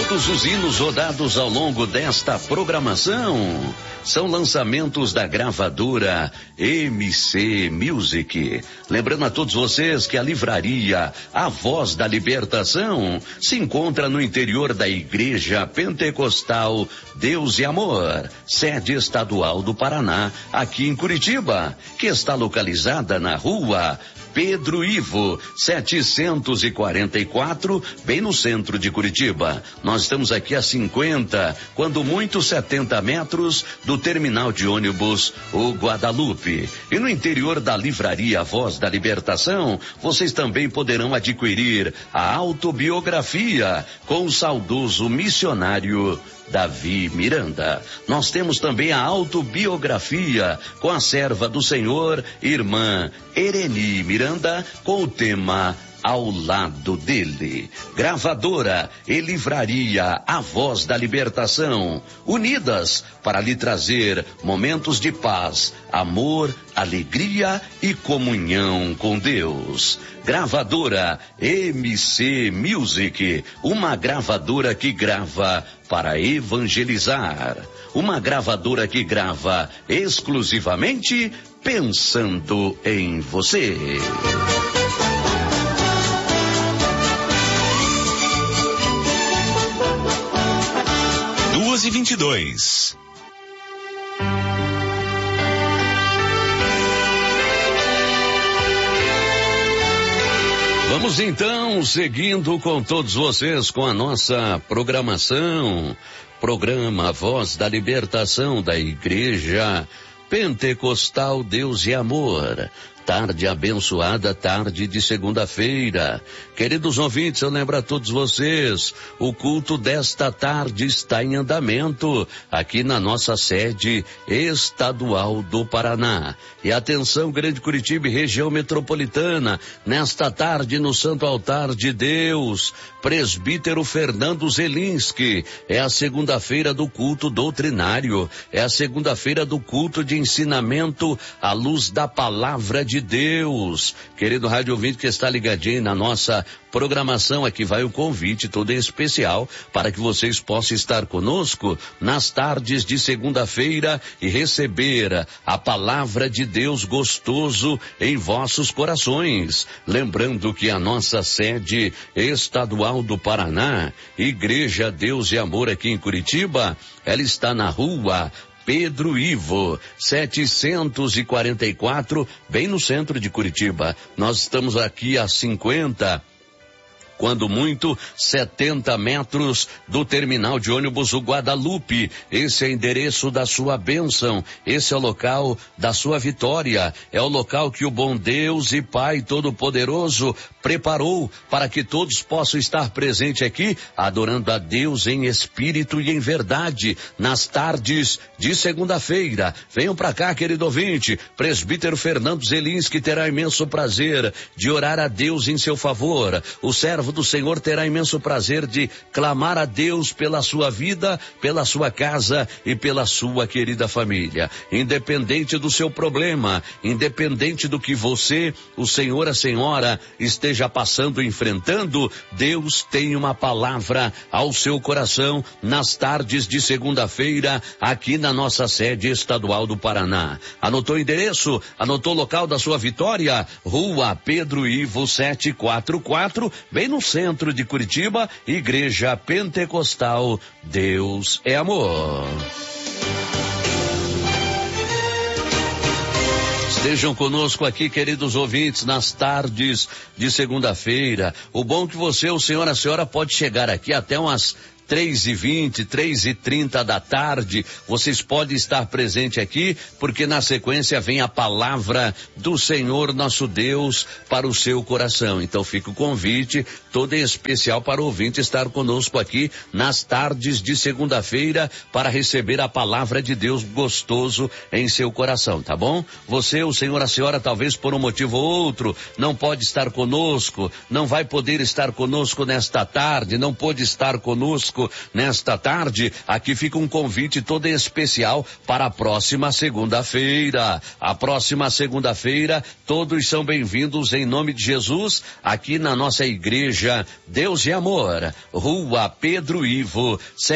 Todos os hinos rodados ao longo desta programação são lançamentos da gravadora MC Music. Lembrando a todos vocês que a livraria A Voz da Libertação se encontra no interior da Igreja Pentecostal Deus e Amor, sede estadual do Paraná, aqui em Curitiba, que está localizada na rua Pedro Ivo, 744, bem no centro de Curitiba. Nós estamos aqui a 50, quando muito 70 metros do terminal de ônibus, o Guadalupe. E no interior da livraria Voz da Libertação, vocês também poderão adquirir a autobiografia com o saudoso missionário Davi Miranda. Nós temos também a autobiografia com a serva do Senhor, irmã Ereni Miranda, com o tema Ao Lado Dele. Gravadora e livraria A Voz da Libertação, unidas para lhe trazer momentos de paz, amor, alegria e comunhão com Deus. Gravadora MC Music, uma gravadora que grava para evangelizar. Uma gravadora que grava exclusivamente pensando em você. 2:22. Vamos então, seguindo com todos vocês com a nossa programação. Programa Voz da Libertação da Igreja Pentecostal Deus e Amor. Tarde abençoada, tarde de segunda-feira. Queridos ouvintes, eu lembro a todos vocês, o culto desta tarde está em andamento aqui na nossa sede estadual do Paraná. E atenção, Grande Curitiba e região metropolitana, nesta tarde no Santo Altar de Deus, presbítero Fernando Zelinski, é a segunda-feira do culto doutrinário, é a segunda-feira do culto de ensinamento à luz da palavra de Deus. Querido rádio ouvinte que está ligadinho na nossa programação, aqui vai o convite todo em especial para que vocês possam estar conosco nas tardes de segunda-feira e receber a palavra de Deus gostoso em vossos corações. Lembrando que a nossa sede estadual do Paraná, Igreja Deus e Amor aqui em Curitiba, ela está na rua Pedro Ivo, 744, bem no centro de Curitiba. Nós estamos aqui a 50, quando muito, 70 metros do terminal de ônibus o Guadalupe. Esse é o endereço da sua bênção, esse é o local da sua vitória, é o local que o bom Deus e Pai Todo-Poderoso preparou para que todos possam estar presentes aqui, adorando a Deus em espírito e em verdade, nas tardes de segunda-feira. Venham para cá, querido ouvinte, presbítero Fernando Zelinski terá imenso prazer de orar a Deus em seu favor. O servo do Senhor terá imenso prazer de clamar a Deus pela sua vida, pela sua casa e pela sua querida família. Independente do seu problema, independente do que você, o senhor, a senhora esteja passando, enfrentando, Deus tem uma palavra ao seu coração nas tardes de segunda-feira aqui na nossa sede estadual do Paraná. Anotou o endereço? Anotou o local da sua vitória? Rua Pedro Ivo 744, bem no centro de Curitiba, Igreja Pentecostal Deus é Amor. Estejam conosco aqui, queridos ouvintes, nas tardes de segunda-feira. O bom que você, o senhor, a senhora pode chegar aqui até umas 3h20, 3h30 da tarde, vocês podem estar presentes aqui, porque na sequência vem a palavra do Senhor nosso Deus para o seu coração. Então fica o convite todo em especial para o ouvinte estar conosco aqui nas tardes de segunda-feira para receber a palavra de Deus gostoso em seu coração, tá bom? Você, o senhor, a senhora, talvez por um motivo ou outro, não pode estar conosco, não vai poder estar conosco nesta tarde, não pôde estar conosco conosco nesta tarde. Aqui fica um convite todo especial para a próxima segunda-feira. A próxima segunda-feira, todos são bem-vindos em nome de Jesus, aqui na nossa igreja Deus e Amor, Rua Pedro Ivo,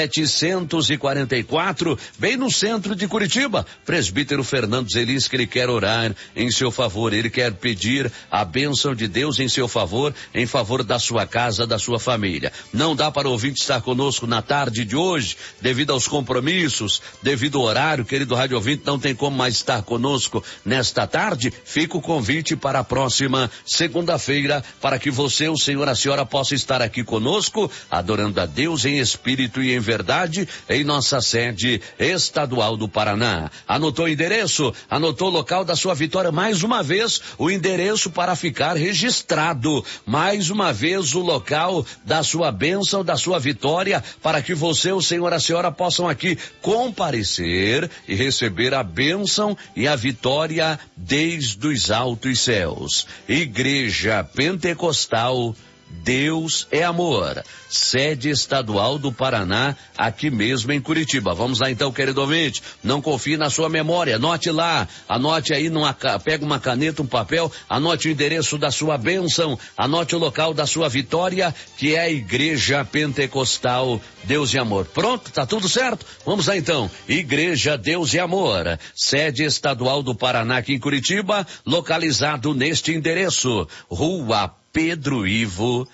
744, bem no centro de Curitiba. Presbítero Fernando Zelis, que ele quer orar em seu favor, ele quer pedir a bênção de Deus em seu favor, em favor da sua casa, da sua família. Não dá para o ouvinte estar conosco na tarde de hoje, devido aos compromissos, devido ao horário, querido rádio ouvinte, não tem como mais estar conosco nesta tarde. Fica o convite para a próxima segunda-feira, para que você, o senhor, a senhora possa estar aqui conosco, adorando a Deus em espírito e em verdade, em nossa sede estadual do Paraná. Anotou o endereço? Anotou o local da sua vitória? Mais uma vez, o endereço para ficar registrado. Mais uma vez, o local da sua bênção, da sua vitória, para que você, o senhor, a senhora possam aqui comparecer e receber a bênção e a vitória desde os altos céus. Igreja Pentecostal Deus é Amor, sede estadual do Paraná, aqui mesmo em Curitiba. Vamos lá então, querido ouvinte, não confie na sua memória, anote lá, anote aí, pega uma caneta, um papel, anote o endereço da sua bênção, anote o local da sua vitória, que é a Igreja Pentecostal Deus e Amor. Pronto? Tá tudo certo? Vamos lá então, Igreja Deus e Amor, sede estadual do Paraná, aqui em Curitiba, localizado neste endereço, Rua Pedro Ivo,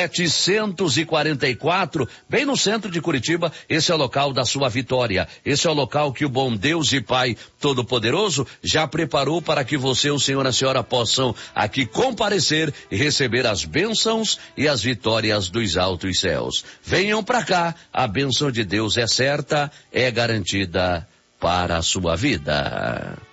744, bem no centro de Curitiba. Esse é o local da sua vitória. Esse é o local que o bom Deus e Pai Todo-Poderoso já preparou para que você, o senhor e a senhora possam aqui comparecer e receber as bênçãos e as vitórias dos altos céus. Venham para cá, a bênção de Deus é certa, é garantida para a sua vida.